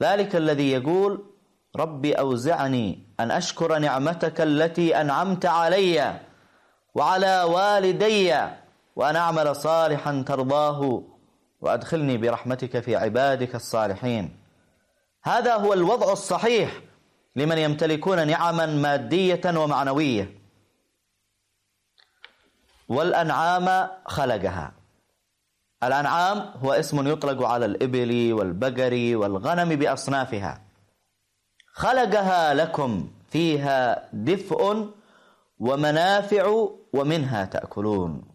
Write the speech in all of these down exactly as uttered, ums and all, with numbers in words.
ذلك الذي يقول ربي أوزعني أن أشكر نعمتك التي أنعمت علي وعلى والدي وأن أعمل صالحا ترضاه وأدخلني برحمتك في عبادك الصالحين. هذا هو الوضع الصحيح لمن يمتلكون نعما مادية ومعنوية. والأنعام خلقها. الأنعام هو اسم يطلق على الإبل والبقر والغنم بأصنافها. خلقها لكم فيها دفء ومنافع ومنها تأكلون.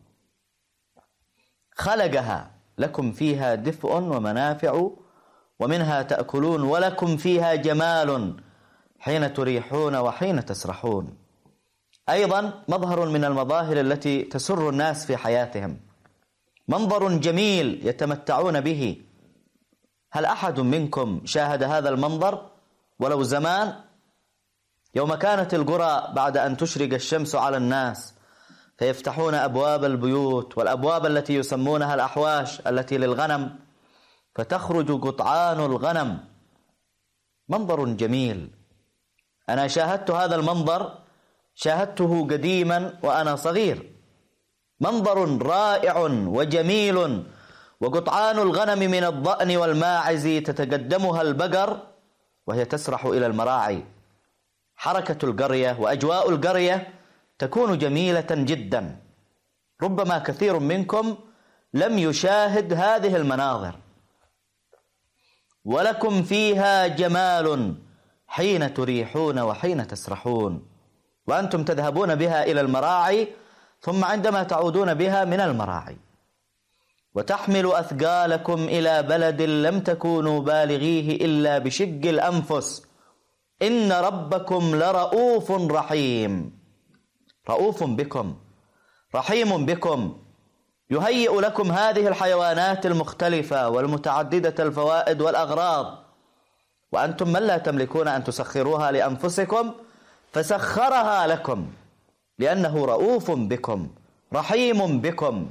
خلقها لكم فيها دفء ومنافع ومنها تأكلون ولكم فيها جمال حين تريحون وحين تسرحون. أيضا مظهر من المظاهر التي تسر الناس في حياتهم، منظر جميل يتمتعون به. هل أحد منكم شاهد هذا المنظر ولو زمان؟ يوم كانت القرى بعد أن تشرق الشمس على الناس فيفتحون أبواب البيوت والأبواب التي يسمونها الأحواش التي للغنم، فتخرج قطعان الغنم. منظر جميل. أنا شاهدت هذا المنظر، شاهدته قديما وأنا صغير. منظر رائع وجميل. وقطعان الغنم من الضأن والماعز تتقدمها البقر وهي تسرح إلى المراعي. حركة القرية وأجواء القرية تكون جميلة جدا. ربما كثير منكم لم يشاهد هذه المناظر. ولكم فيها جمال حين تريحون وحين تسرحون، وأنتم تذهبون بها إلى المراعي ثم عندما تعودون بها من المراعي. وتحمل أثقالكم إلى بلد لم تكونوا بالغيه إلا بشق الأنفس إن ربكم لرؤوف رحيم. رؤوف بكم، رحيم بكم، يهيئ لكم هذه الحيوانات المختلفة والمتعددة الفوائد والأغراض، وأنتم من لا تملكون أن تسخروها لأنفسكم فسخرها لكم لأنه رؤوف بكم رحيم بكم.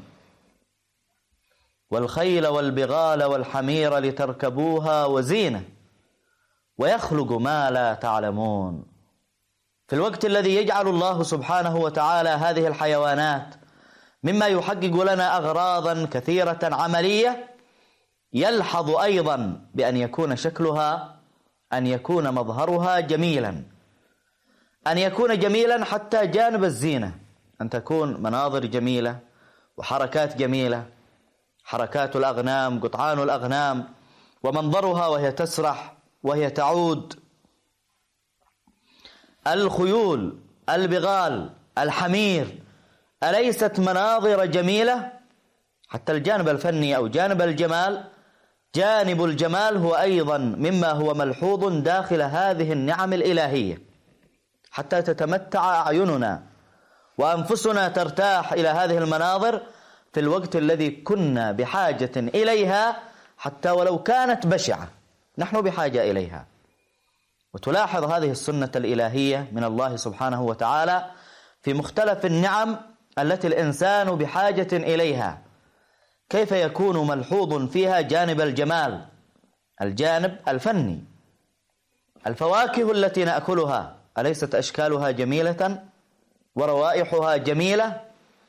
والخيل والبغال والحمير لتركبوها وزينة ويخلق ما لا تعلمون. في الوقت الذي يجعل الله سبحانه وتعالى هذه الحيوانات مما يحقق لنا أغراضا كثيرة عملية، يلحظ أيضا بأن يكون شكلها، أن يكون مظهرها جميلا، أن يكون جميلا حتى جانب الزينة، أن تكون مناظر جميلة وحركات جميلة. حركات الأغنام، قطعان الأغنام ومنظرها وهي تسرح وهي تعود. الخيول، البغال، الحمير، أليست مناظر جميلة؟ حتى الجانب الفني أو جانب الجمال، جانب الجمال هو أيضا مما هو ملحوظ داخل هذه النعم الإلهية، حتى تتمتع أعيننا وأنفسنا ترتاح إلى هذه المناظر في الوقت الذي كنا بحاجة إليها، حتى ولو كانت بشعة نحن بحاجة إليها. وتلاحظ هذه السنة الإلهية من الله سبحانه وتعالى في مختلف النعم التي الإنسان بحاجة إليها، كيف يكون ملحوظ فيها جانب الجمال، الجانب الفني. الفواكه التي نأكلها أليست أشكالها جميلة وروائحها جميلة؟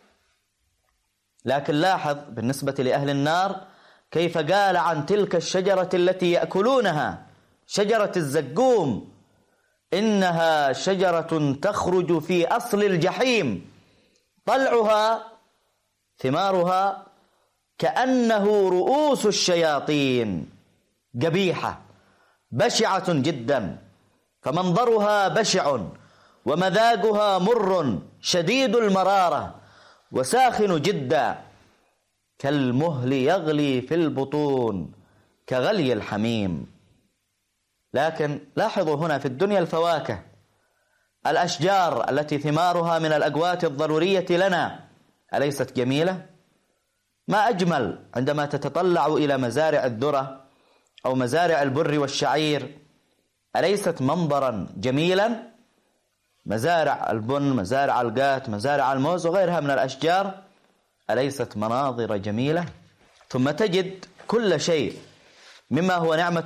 لكن لاحظ بالنسبة لأهل النار كيف قال عن تلك الشجرة التي يأكلونها، شجرة الزقوم، إنها شجرة تخرج في أصل الجحيم، طلعها ثمارها كأنه رؤوس الشياطين، قبيحة بشعة جدا، فمنظرها بشع ومذاقها مر شديد المرارة وساخن جدا، كالمهل يغلي في البطون كغلي الحميم. لكن لاحظوا هنا في الدنيا الفواكه، الأشجار التي ثمارها من الأقوات الضرورية لنا، أليست جميلة؟ ما أجمل عندما تتطلع إلى مزارع الذرة أو مزارع البر والشعير، أليست منظرا جميلا؟ مزارع البن، مزارع القات، مزارع الموز وغيرها من الأشجار، أليست مناظر جميلة؟ ثم تجد كل شيء مما هو نعمة